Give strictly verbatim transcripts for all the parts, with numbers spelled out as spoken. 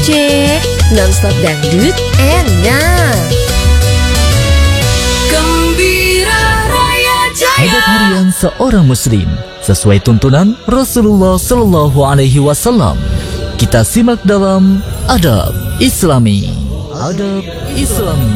kece, nonstop dangdut enak. Gembira Raya Jaya. Adab harian seorang muslim sesuai tuntunan Rasulullah Sallallahu Alaihi Wasallam. Kita simak dalam Adab Islami. Adab Islami.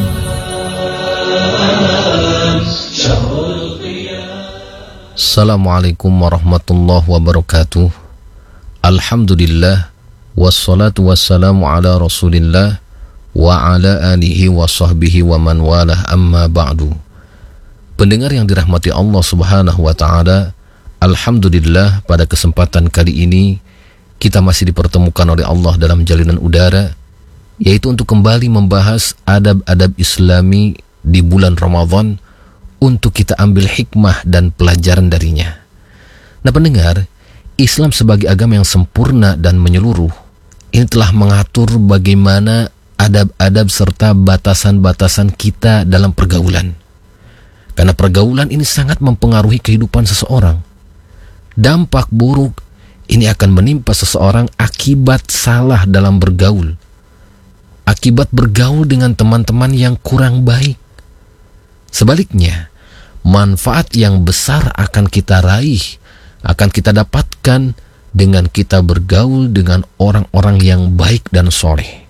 Assalamualaikum warahmatullahi wabarakatuh. Alhamdulillah, wassalatu wassalamu ala rasulillah wa ala alihi wa sahbihi wa man walah, amma ba'du. Pendengar yang dirahmati Allah subhanahu wa ta'ala, alhamdulillah pada kesempatan kali ini kita masih dipertemukan oleh Allah dalam jalinan udara, yaitu untuk kembali membahas adab-adab Islami di bulan Ramadan untuk kita ambil hikmah dan pelajaran darinya. Nah pendengar, Islam sebagai agama yang sempurna dan menyeluruh, ini telah mengatur bagaimana adab-adab serta batasan-batasan kita dalam pergaulan. Karena pergaulan ini sangat mempengaruhi kehidupan seseorang. Dampak buruk ini akan menimpa seseorang akibat salah dalam bergaul, akibat bergaul dengan teman-teman yang kurang baik. Sebaliknya, manfaat yang besar akan kita raih, akan kita dapatkan dengan kita bergaul dengan orang-orang yang baik dan soleh.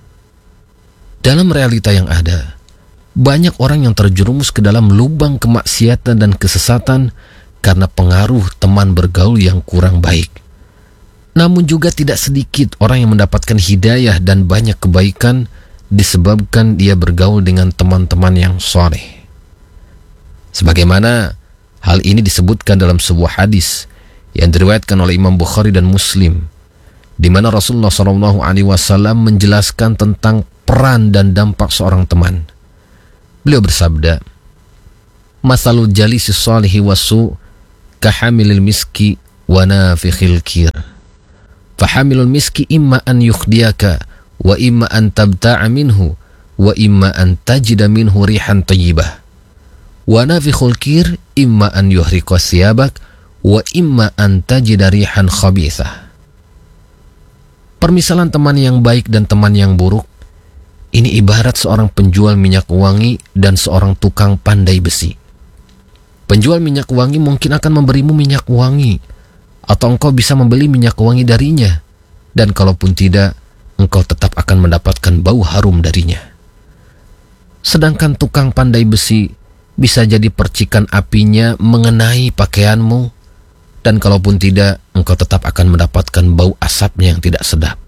Dalam realita yang ada, banyak orang yang terjerumus ke dalam lubang kemaksiatan dan kesesatan karena pengaruh teman bergaul yang kurang baik. Namun juga tidak sedikit orang yang mendapatkan hidayah dan banyak kebaikan disebabkan dia bergaul dengan teman-teman yang soleh. Sebagaimana hal ini disebutkan dalam sebuah hadis yang diriwayatkan oleh Imam Bukhari dan Muslim, di mana Rasulullah shallallahu alaihi wasallam menjelaskan tentang peran dan dampak seorang teman. Beliau bersabda, "Masalul jalisi shalihi wasu kahamilil miski wa nafikhil kir. Fahamilul miski imma an yukhdiyaka wa imma an tabta'a minhu wa imma an tajida minhu rihan tayyibah. Wa nafikhul kir imma an yuhriqa siyabak wa imma an tajida rihan khabithah." Permisalan teman yang baik dan teman yang buruk ini ibarat seorang penjual minyak wangi dan seorang tukang pandai besi. Penjual minyak wangi mungkin akan memberimu minyak wangi, atau engkau bisa membeli minyak wangi darinya, dan kalaupun tidak, engkau tetap akan mendapatkan bau harum darinya. Sedangkan tukang pandai besi bisa jadi percikan apinya mengenai pakaianmu, dan kalaupun tidak, engkau tetap akan mendapatkan bau asapnya yang tidak sedap.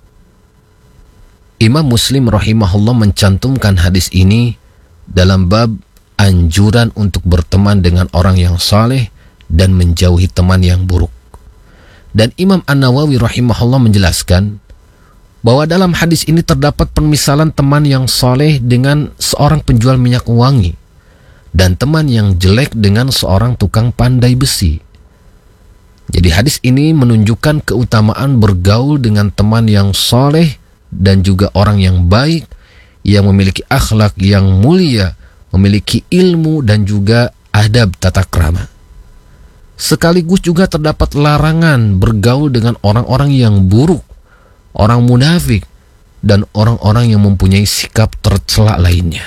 Imam Muslim rahimahullah mencantumkan hadis ini dalam bab anjuran untuk berteman dengan orang yang saleh dan menjauhi teman yang buruk. Dan Imam An-Nawawi rahimahullah menjelaskan bahwa dalam hadis ini terdapat permisalan teman yang saleh dengan seorang penjual minyak wangi, dan teman yang jelek dengan seorang tukang pandai besi. Jadi hadis ini menunjukkan keutamaan bergaul dengan teman yang soleh dan juga orang yang baik, yang memiliki akhlak yang mulia, memiliki ilmu dan juga adab tata krama. Sekaligus juga terdapat larangan bergaul dengan orang-orang yang buruk, orang munafik, dan orang-orang yang mempunyai sikap tercela lainnya.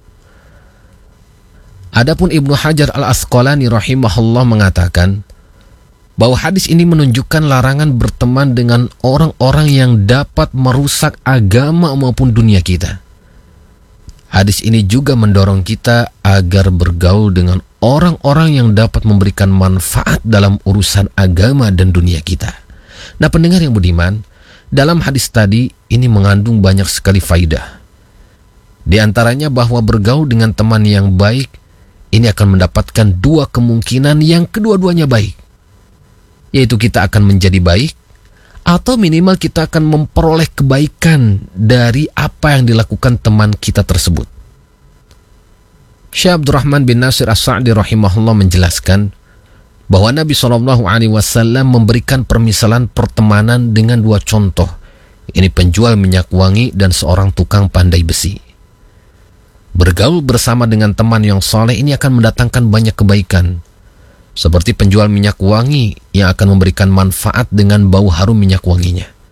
Adapun Ibnu Hajar Al-Asqalani rahimahullah mengatakan bahwa hadis ini menunjukkan larangan berteman dengan orang-orang yang dapat merusak agama maupun dunia kita. Hadis ini juga mendorong kita agar bergaul dengan orang-orang yang dapat memberikan manfaat dalam urusan agama dan dunia kita. Nah pendengar yang budiman, dalam hadis tadi ini mengandung banyak sekali faidah. Di antaranya bahwa bergaul dengan teman yang baik ini akan mendapatkan dua kemungkinan yang kedua-duanya baik, yaitu kita akan menjadi baik atau minimal kita akan memperoleh kebaikan dari apa yang dilakukan teman kita tersebut. Syekh Abdurrahman bin Nasir As-Sa'di rahimahullah menjelaskan bahwa Nabi shallallahu alaihi wasallam memberikan permisalan pertemanan dengan dua contoh. Ini penjual minyak wangi dan seorang tukang pandai besi. Bergaul bersama dengan teman yang saleh ini akan mendatangkan banyak kebaikan. Seperti penjual minyak wangi yang akan memberikan manfaat dengan bau harum minyak wanginya.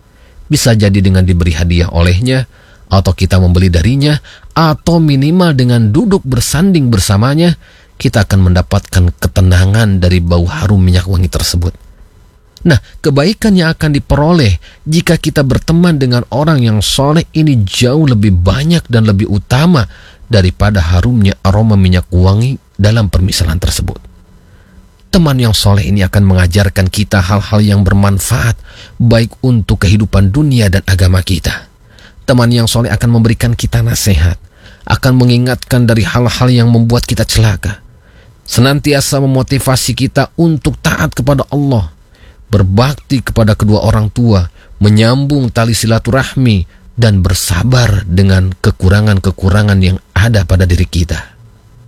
Bisa jadi dengan diberi hadiah olehnya, atau kita membeli darinya, atau minimal dengan duduk bersanding bersamanya, kita akan mendapatkan ketenangan dari bau harum minyak wangi tersebut. Nah, kebaikan yang akan diperoleh jika kita berteman dengan orang yang soleh ini jauh lebih banyak dan lebih utama daripada harumnya aroma minyak wangi dalam permisalan tersebut. Teman yang soleh ini akan mengajarkan kita hal-hal yang bermanfaat, baik untuk kehidupan dunia dan agama kita. Teman yang soleh akan memberikan kita nasihat, akan mengingatkan dari hal-hal yang membuat kita celaka, senantiasa memotivasi kita untuk taat kepada Allah, berbakti kepada kedua orang tua, menyambung tali silaturahmi, dan bersabar dengan kekurangan-kekurangan yang ada pada diri kita.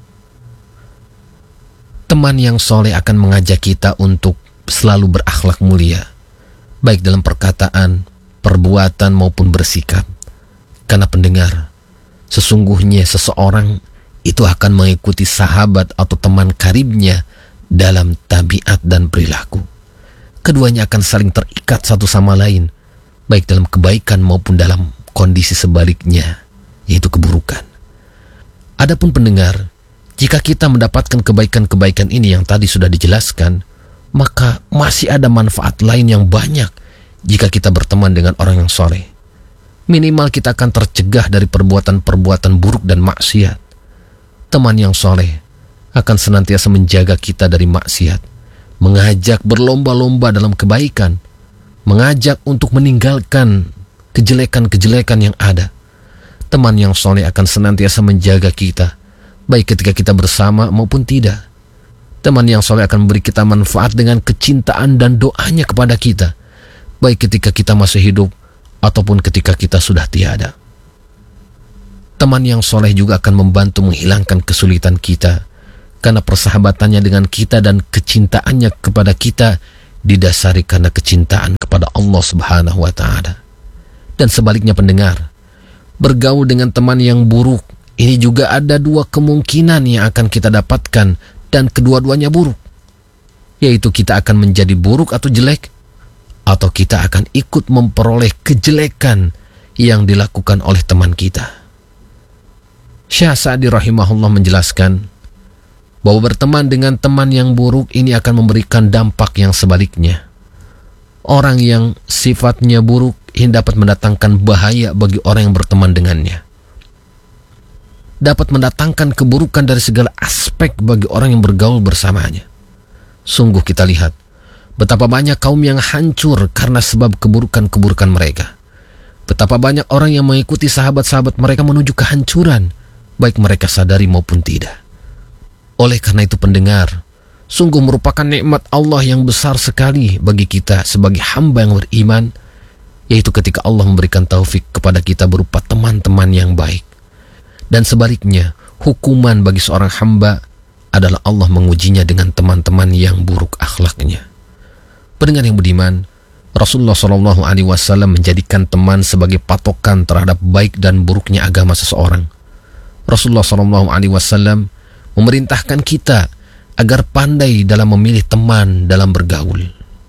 Teman yang soleh akan mengajak kita untuk selalu berakhlak mulia, baik dalam perkataan, perbuatan maupun bersikap. Karena pendengar, sesungguhnya seseorang itu akan mengikuti sahabat atau teman karibnya dalam tabiat dan perilaku. Keduanya akan saling terikat satu sama lain, baik dalam kebaikan maupun dalam kondisi sebaliknya, yaitu keburukan. Adapun pendengar, jika kita mendapatkan kebaikan-kebaikan ini yang tadi sudah dijelaskan, maka masih ada manfaat lain yang banyak jika kita berteman dengan orang yang soleh. Minimal kita akan tercegah dari perbuatan-perbuatan buruk dan maksiat. Teman yang soleh akan senantiasa menjaga kita dari maksiat, mengajak berlomba-lomba dalam kebaikan, mengajak untuk meninggalkan kejelekan-kejelekan yang ada. Teman yang soleh akan senantiasa menjaga kita, baik ketika kita bersama maupun tidak. Teman yang soleh akan memberi kita manfaat dengan kecintaan dan doanya kepada kita, baik ketika kita masih hidup ataupun ketika kita sudah tiada. Teman yang soleh juga akan membantu menghilangkan kesulitan kita, karena persahabatannya dengan kita dan kecintaannya kepada kita didasari karena kecintaan kepada Allah Subhanahu wa Ta'ala. Dan sebaliknya pendengar, bergaul dengan teman yang buruk, ini juga ada dua kemungkinan yang akan kita dapatkan, dan kedua-duanya buruk, yaitu kita akan menjadi buruk atau jelek, atau kita akan ikut memperoleh kejelekan yang dilakukan oleh teman kita. Syekh Sa'di rahimahullah menjelaskan bahwa berteman dengan teman yang buruk ini akan memberikan dampak yang sebaliknya. Orang yang sifatnya buruk ini dapat mendatangkan bahaya bagi orang yang berteman dengannya, dapat mendatangkan keburukan dari segala aspek bagi orang yang bergaul bersamanya. Sungguh kita lihat betapa banyak kaum yang hancur karena sebab keburukan-keburukan mereka. Betapa banyak orang yang mengikuti sahabat-sahabat mereka menuju kehancuran, baik mereka sadari maupun tidak. Oleh karena itu pendengar, sungguh merupakan nikmat Allah yang besar sekali bagi kita sebagai hamba yang beriman, yaitu ketika Allah memberikan taufik kepada kita berupa teman-teman yang baik. Dan sebaliknya, hukuman bagi seorang hamba adalah Allah mengujinya dengan teman-teman yang buruk akhlaknya. Pendengar yang budiman, Rasulullah shallallahu alaihi wasallam menjadikan teman sebagai patokan terhadap baik dan buruknya agama seseorang. Rasulullah shallallahu alaihi wasallam memerintahkan kita agar pandai dalam memilih teman dalam bergaul.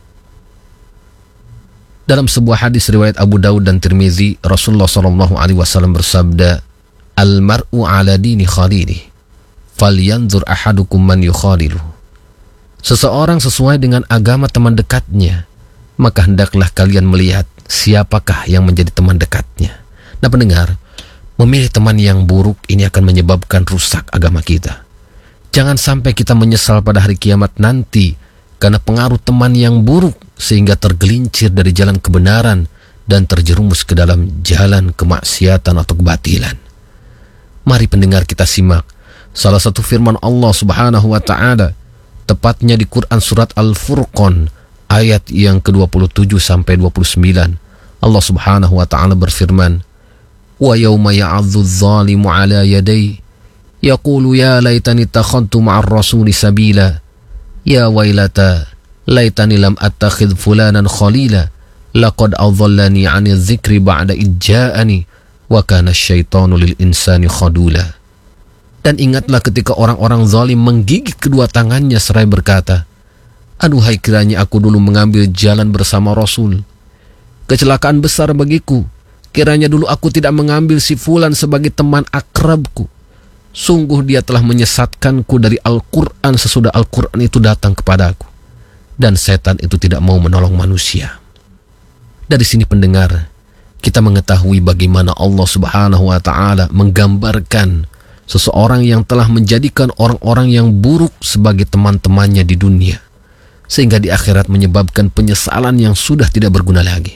Dalam sebuah hadis riwayat Abu Daud dan Tirmizi, Rasulullah shallallahu alaihi wasallam bersabda, "Al-mar'u ala dini khalilih, falyanzur ahadukum man yukhalilu." Seseorang sesuai dengan agama teman dekatnya, maka hendaklah kalian melihat siapakah yang menjadi teman dekatnya. Nah pendengar, memilih teman yang buruk ini akan menyebabkan rusak agama kita. Jangan sampai kita menyesal pada hari kiamat nanti karena pengaruh teman yang buruk sehingga tergelincir dari jalan kebenaran dan terjerumus ke dalam jalan kemaksiatan atau kebatilan. Mari pendengar kita simak salah satu firman Allah Subhanahu wa Ta'ala, tepatnya di Quran surat Al-Furqan ayat yang ke dua puluh tujuh sampai dua puluh sembilan. Allah Subhanahu wa Ta'ala berfirman, "Wa yawma ya'adzu adh-dhalimu 'ala yadayhi yaqulu ya laitani takhadtu ma'ar rasuli sabila ya wailata laitani lam attakhidh fulanan khalila laqad adhallani 'ani adh-dhikri ba'da idh ja'ani wa kana asy-syaitanu lil insani khadula." Dan ingatlah ketika orang-orang zalim menggigit kedua tangannya seraya berkata, "Aduhai kiranya aku dulu mengambil jalan bersama Rasul. Kecelakaan besar bagiku. Kiranya dulu aku tidak mengambil si fulan sebagai teman akrabku. Sungguh dia telah menyesatkanku dari Al-Quran sesudah Al-Quran itu datang kepadaku. Dan setan itu tidak mau menolong manusia. Dari sini pendengar, kita mengetahui bagaimana Allah Subhanahu wa Ta'ala menggambarkan seseorang yang telah menjadikan orang-orang yang buruk sebagai teman-temannya di dunia, sehingga di akhirat menyebabkan penyesalan yang sudah tidak berguna lagi.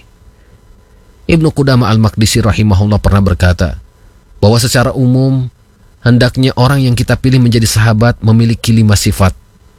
Ibnu Qudamah Al-Maqdisi rahimahullah pernah berkata bahwa secara umum hendaknya orang yang kita pilih menjadi sahabat memiliki lima sifat,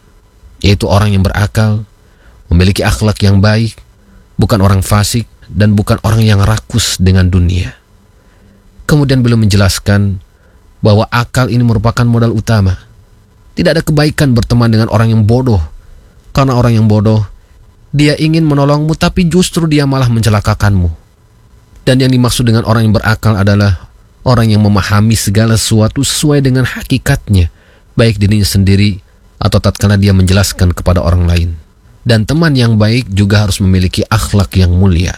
yaitu orang yang berakal, memiliki akhlak yang baik, bukan orang fasik, dan bukan orang yang rakus dengan dunia. Kemudian beliau menjelaskan bahwa akal ini merupakan modal utama. Tidak ada kebaikan berteman dengan orang yang bodoh, karena orang yang bodoh, dia ingin menolongmu tapi justru dia malah mencelakakanmu. Dan yang dimaksud dengan orang yang berakal adalah orang yang memahami segala sesuatu sesuai dengan hakikatnya, baik dirinya sendiri atau tatkala dia menjelaskan kepada orang lain. Dan teman yang baik juga harus memiliki akhlak yang mulia.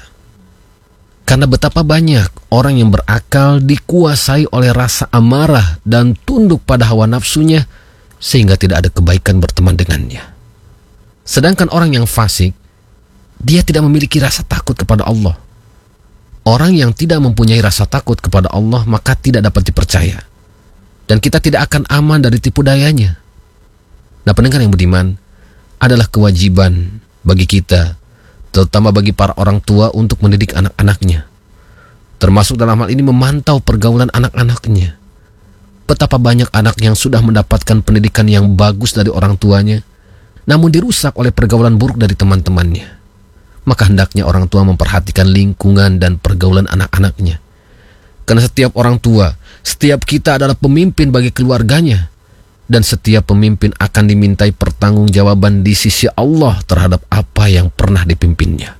Karena betapa banyak orang yang berakal dikuasai oleh rasa amarah dan tunduk pada hawa nafsunya, sehingga tidak ada kebaikan berteman dengannya. Sedangkan orang yang fasik, dia tidak memiliki rasa takut kepada Allah. Orang yang tidak mempunyai rasa takut kepada Allah maka tidak dapat dipercaya. Dan kita tidak akan aman dari tipu dayanya. Nah pendengar yang budiman, adalah kewajiban bagi kita, terutama bagi para orang tua untuk mendidik anak-anaknya. Termasuk dalam hal ini memantau pergaulan anak-anaknya. Betapa banyak anak yang sudah mendapatkan pendidikan yang bagus dari orang tuanya, namun dirusak oleh pergaulan buruk dari teman-temannya. Maka hendaknya orang tua memperhatikan lingkungan dan pergaulan anak-anaknya. Karena setiap orang tua, setiap kita adalah pemimpin bagi keluarganya. Dan setiap pemimpin akan dimintai pertanggungjawaban di sisi Allah terhadap apa yang pernah dipimpinnya.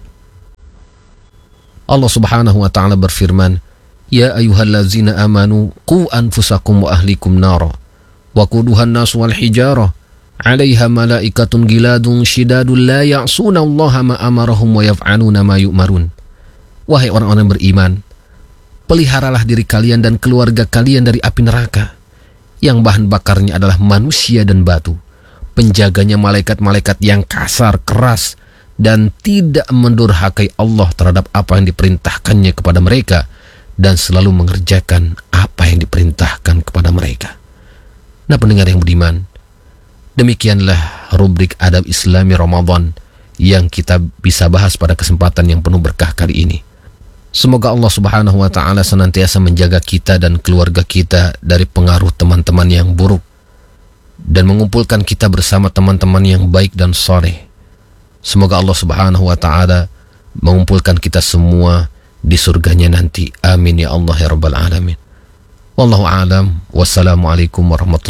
Allah Subhanahu wa Ta'ala berfirman, Ya ayyuhallazina amanu qu anfusakum wa ahlikum nara wa quduhan nas wal hijarah alaiha malaikatun giladun shidadun la ya'suna allaha ma amarahum wa yaf'aluna ma yu'marun. Wahai orang-orang beriman, peliharalah diri kalian dan keluarga kalian dari api neraka, yang bahan bakarnya adalah manusia dan batu. Penjaganya malaikat-malaikat yang kasar, keras, dan tidak mendurhakai Allah terhadap apa yang diperintahkannya kepada mereka, dan selalu mengerjakan apa yang diperintahkan kepada mereka. Nah pendengar yang budiman, demikianlah rubrik adab Islami Ramadan yang kita bisa bahas pada kesempatan yang penuh berkah kali ini. Semoga Allah Subhanahu wa Ta'ala senantiasa menjaga kita dan keluarga kita dari pengaruh teman-teman yang buruk, dan mengumpulkan kita bersama teman-teman yang baik dan saleh. Semoga Allah Subhanahu wa Ta'ala mengumpulkan kita semua di surganya nanti. Amin ya Allah ya Rabbal Alamin. Wallahu a'lam. Wassalamualaikum warahmatullahi wabarakatuh.